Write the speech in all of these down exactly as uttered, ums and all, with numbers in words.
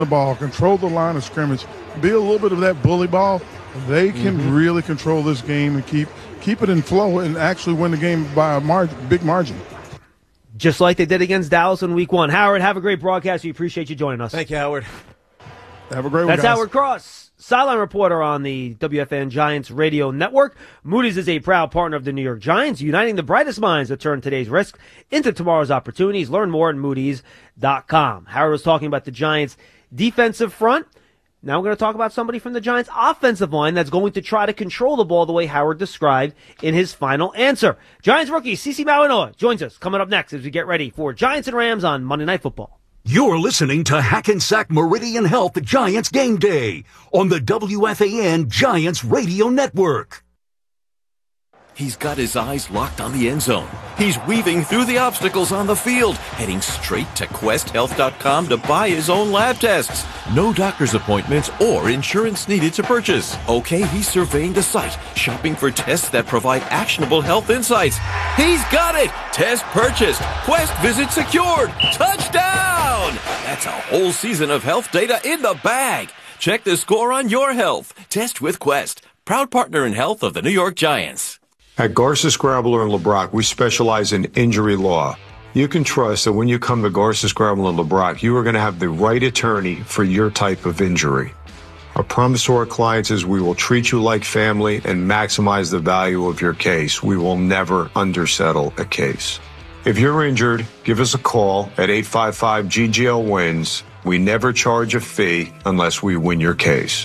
the ball, control the line of scrimmage, be a little bit of that bully ball, they can mm-hmm. really control this game and keep keep it in flow and actually win the game by a mar- big margin. Just like they did against Dallas in week one. Howard, have a great broadcast. We appreciate you joining us. Thank you, Howard. Have a great one, That's guys. Howard Cross, sideline reporter on the W F N Giants radio network. Moody's is a proud partner of the New York Giants, uniting the brightest minds to turn today's risks into tomorrow's opportunities. Learn more at moodys dot com. Howard was talking about the Giants' defensive front. Now we're going to talk about somebody from the Giants' offensive line that's going to try to control the ball the way Howard described in his final answer. Giants rookie CeCe Mawinoa joins us coming up next as we get ready for Giants and Rams on Monday Night Football. You're listening to Hackensack Meridian Health Giants Game Day on the W F A N Giants Radio Network. He's got his eyes locked on the end zone. He's weaving through the obstacles on the field, heading straight to quest health dot com to buy his own lab tests. No doctor's appointments or insurance needed to purchase. Okay, he's surveying the site, shopping for tests that provide actionable health insights. He's got it! Test purchased. Quest visit secured. Touchdown! That's a whole season of health data in the bag. Check the score on your health. Test with Quest. Proud partner in health of the New York Giants. At Garces, Graveler, and LeBrock, we specialize in injury law. You can trust that when you come to Garces, Graveler, and LeBrock, you are going to have the right attorney for your type of injury. Our promise to our clients is we will treat you like family and maximize the value of your case. We will never undersettle a case. If you're injured, give us a call at eight five five G G L wins. We never charge a fee unless we win your case.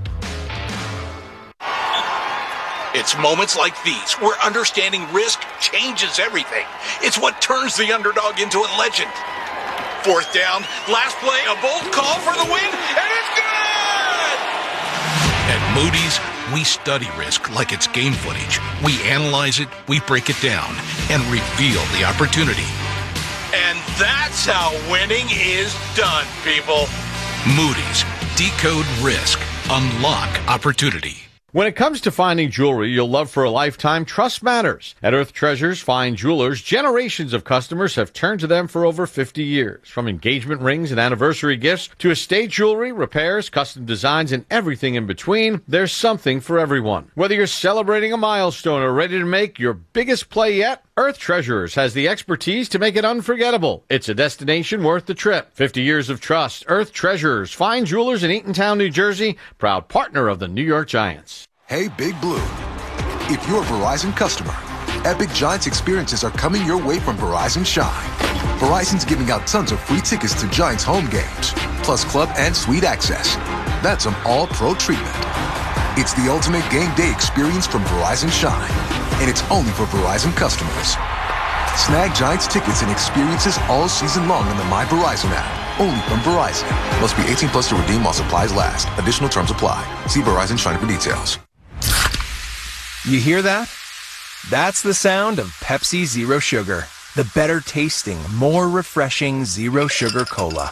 It's moments like these where understanding risk changes everything. It's what turns the underdog into a legend. Fourth down, last play, a bold call for the win, and it's good! At Moody's, we study risk like it's game footage. We analyze it, we break it down, and reveal the opportunity. And that's how winning is done, people. Moody's, decode risk, unlock opportunity. When it comes to finding jewelry you'll love for a lifetime, trust matters. At Earth Treasures Fine Jewelers, generations of customers have turned to them for over fifty years. From engagement rings and anniversary gifts to estate jewelry, repairs, custom designs, and everything in between, there's something for everyone. Whether you're celebrating a milestone or ready to make your biggest play yet, Earth Treasurers has the expertise to make it unforgettable. It's a destination worth the trip. fifty years of trust. Earth Treasurers Fine Jewelers in Eatontown, New Jersey, proud partner of the New York Giants. Hey, Big Blue. If you're a Verizon customer, epic Giants experiences are coming your way from Verizon Shine. Verizon's giving out tons of free tickets to Giants home games, plus club and suite access. That's some all-pro treatment. It's the ultimate game day experience from Verizon Shine, and it's only for Verizon customers. Snag Giants tickets and experiences all season long in the My Verizon app, only from Verizon. Must be eighteen plus to redeem while supplies last. Additional terms apply. See Verizon Shine for details. You hear that? That's the sound of Pepsi Zero Sugar, the better tasting, more refreshing Zero Sugar Cola.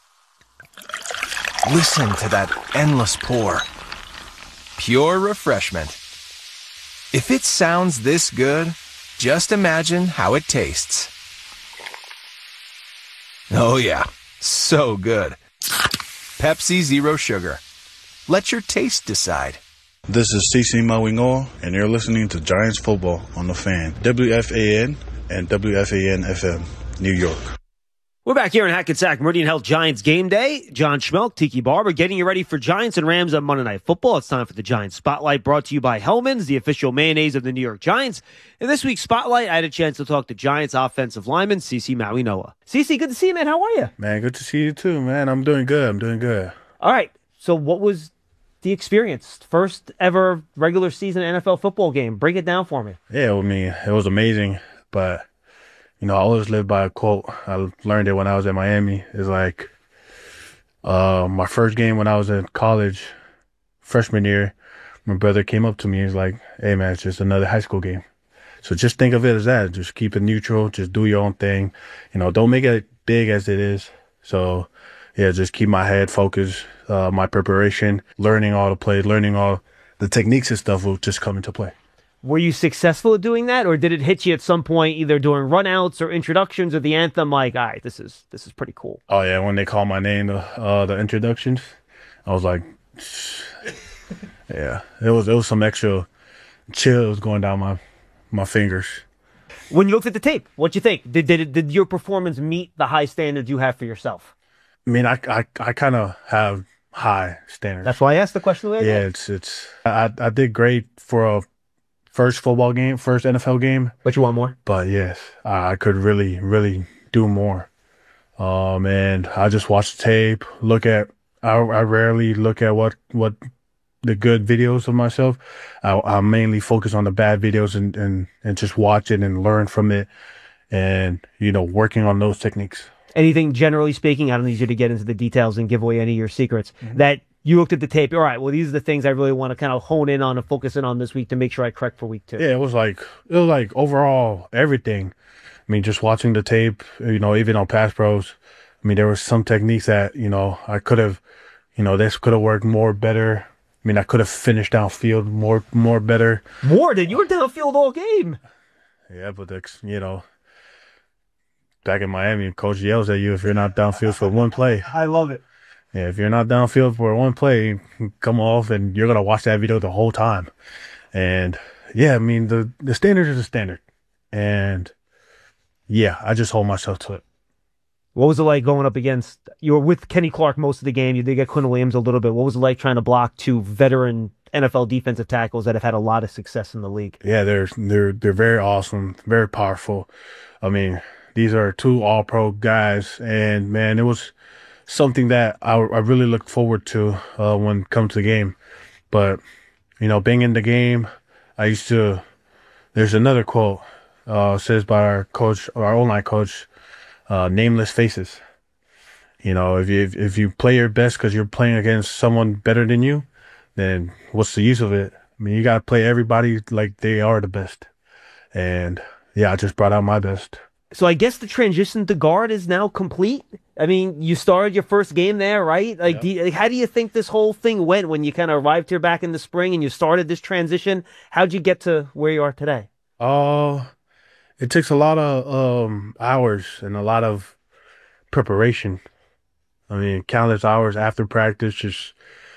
Listen to that endless pour. Pure refreshment. If it sounds this good, just imagine how it tastes. Oh yeah, so good. Pepsi Zero Sugar. Let your taste decide. This is CeCe Mawinoa, and you're listening to Giants Football on the Fan, W F A N and W F A N F M, New York. We're back here in Hackensack Meridian Health Giants Game Day. John Schmelk, Tiki Barber, getting you ready for Giants and Rams on Monday Night Football. It's time for the Giants Spotlight, brought to you by Hellman's, the official mayonnaise of the New York Giants. In this week's Spotlight, I had a chance to talk to Giants offensive lineman CeCe Mawinoa. CeCe, good to see you, man. How are you? Man, good to see you too, man. I'm doing good. I'm doing good. All right. So what was the experience? First ever regular season N F L football game. Break it down for me. Yeah, I mean, it was amazing, but you know, I always live by a quote. I learned it when I was at Miami. It's like uh, my first game when I was in college, freshman year, my brother came up to me. He's like, hey, man, it's just another high school game. So just think of it as that. Just keep it neutral. Just do your own thing. You know, don't make it big as it is. So, yeah, just keep my head focused, uh, my preparation, learning all the plays, learning all the techniques and stuff will just come into play. Were you successful at doing that, or did it hit you at some point, either during runouts or introductions or the anthem? Like, all right, this is this is pretty cool. Oh yeah, when they call my name, the uh, the introductions, I was like, yeah, it was it was some extra chills going down my my fingers. When you looked at the tape, what'd you think? Did did did your performance meet the high standards you have for yourself? I mean, I I, I kind of have high standards. That's why I asked the question. The way I yeah, did. it's it's I I did great for a first football game, first N F L game. But you want more? But yes, I, I could really really do more. Um, and I just watch the tape, look at. I I rarely look at what what. the good videos of myself. I, I mainly focus on the bad videos and, and, and just watch it and learn from it and, you know, working on those techniques. Anything generally speaking, I don't need you to get into the details and give away any of your secrets, mm-hmm. that you looked at the tape, all right, well, these are the things I really want to kind of hone in on and focus in on this week to make sure I correct for week two. Yeah, it was like, it was like overall everything. I mean, just watching the tape, you know, even on Pass Pros, I mean, there were some techniques that, you know, I could have, you know, this could have worked more better. I mean, I could have finished downfield more, more better. More than you were downfield all game. Yeah, but the, you know, back in Miami, coach yells at you if you're not downfield for one play. I love it. Yeah, if you're not downfield for one play, come off and you're gonna watch that video the whole time. And yeah, I mean the the standard is the standard, and yeah, I just hold myself to it. What was it like going up against, you were with Kenny Clark most of the game, you did get Quinn Williams a little bit. What was it like trying to block two veteran N F L defensive tackles that have had a lot of success in the league? Yeah, they're they're they're very awesome, very powerful. I mean, these are two all-pro guys, and man, it was something that I, I really look forward to uh, when it comes to the game. But, you know, being in the game, I used to, there's another quote, uh, says by our coach, our online coach, Uh, nameless faces. You know, if you if you play your best because you're playing against someone better than you, then what's the use of it? I mean, you got to play everybody like they are the best. And yeah, I just brought out my best. So I guess the transition to guard is now complete. I mean, you started your first game there, right? Like, Yep. do you, like how do you think this whole thing went when you kind of arrived here back in the spring and you started this transition? How'd you get to where you are today? Oh. Uh, It takes a lot of um, hours and a lot of preparation. I mean, countless hours after practice, just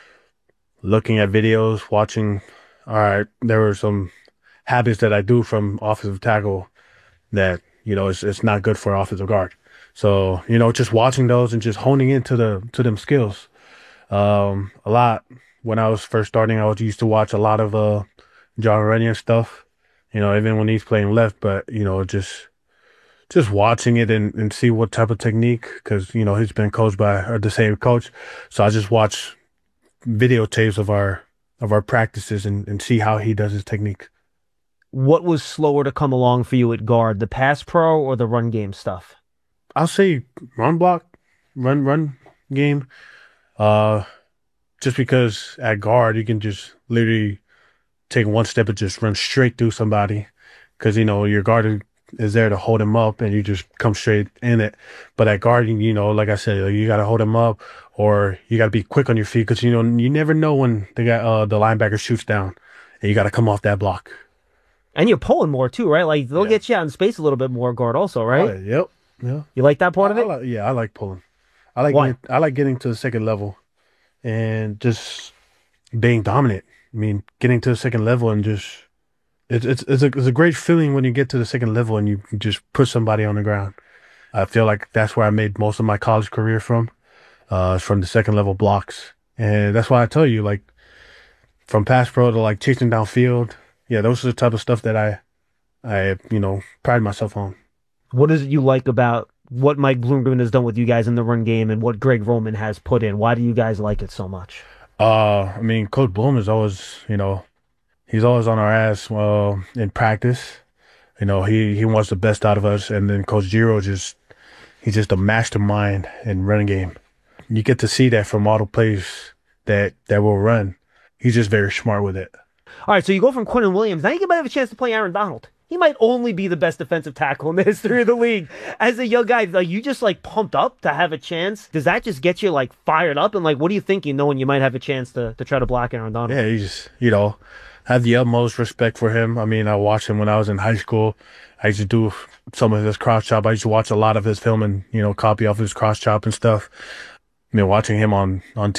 looking at videos, watching. All right, there were some habits that I do from offensive tackle that, you know, it's it's not good for offensive guard. So, you know, just watching those and just honing into the to them skills. Um, a lot when I was first starting, I was used to watch a lot of uh, John Runyan stuff. You know, even when he's playing left, but, you know, just just watching it and, and see what type of technique, because, you know, he's been coached by or the same coach. So I just watch videotapes of our of our practices and, and see how he does his technique. What was slower to come along for you at guard, the pass pro or the run game stuff? I'll say run block, run run game. Uh, just because at guard, you can just literally take one step and just run straight through somebody, because, you know, your guard is there to hold him up and you just come straight in it. But at guard, you know, like I said, you got to hold him up, or you got to be quick on your feet, because, you know, you never know when the guy, uh, the linebacker shoots down and you got to come off that block. And you're pulling more too, right? Like, they'll Yeah. get you out in space a little bit more guard also, right? Oh, yep. Yeah. You like that part of I it? like- yeah, I like pulling. I like Why? getting, I like getting to the second level and just being dominant. I mean, getting to the second level and just it's it's it's a it's a great feeling when you get to the second level and you just put somebody on the ground. I feel like that's where I made most of my college career from, uh, from the second level blocks, and that's why I tell you, like, from pass pro to like chasing downfield. Yeah, those are the type of stuff that I, I you know, pride myself on. What is it you like about what Mike Bloomgren has done with you guys in the run game and what Greg Roman has put in? Why do you guys like it so much? Uh, I mean, Coach Bloom is always, you know, he's always on our ass uh, in practice. You know, he, he wants the best out of us. And then Coach Giro just, he's just a mastermind in running game. You get to see that from all the plays that, that will run. He's just very smart with it. All right, so you go from Quinn Williams. Now you might have a chance to play Aaron Donald. He might only be the best defensive tackle in the history of the league. As a young guy, like, you just like pumped up to have a chance. Does that just get you like fired up? And like, what are you thinking knowing you might have a chance to, to try to block Aaron Donald? Yeah, he's, you know, have the utmost respect for him. I mean, I watched him when I was in high school. I used to do some of his cross chop. I used to watch a lot of his film and, you know, copy off his cross chop and stuff. I mean, watching him on, on T V